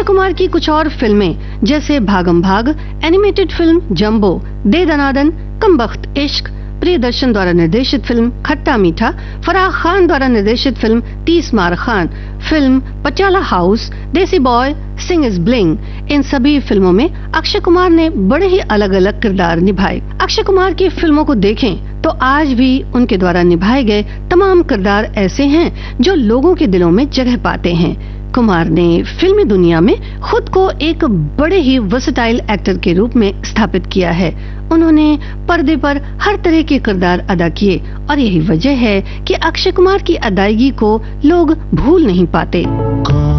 अक्षय कुमार की कुछ और फिल्में जैसे भागम भाग, एनिमेटेड फिल्म जंबो, दे दनादन, कमबख्त इश्क, प्रियदर्शन द्वारा निर्देशित फिल्म खट्टा मीठा, फराह खान द्वारा निर्देशित फिल्म 30 मार खान, फिल्म पटियाला हाउस, देसी बॉय, सिंग इज ब्लिंग, इन सभी फिल्मों में अक्षय कुमार ने बड़े ही अलग अलग किरदार निभाए। अक्षय कुमार की फिल्मों को देखें तो आज भी उनके द्वारा निभाए गए तमाम किरदार ऐसे हैं जो लोगों के दिलों में जगह पाते हैं। कुमार ने फिल्मी दुनिया में खुद को एक बड़े ही वर्सेटाइल एक्टर के रूप में स्थापित किया है। उन्होंने पर्दे पर हर तरह के किरदार अदा किए और यही वजह है कि अक्षय कुमार की अदायगी को लोग भूल नहीं पाते।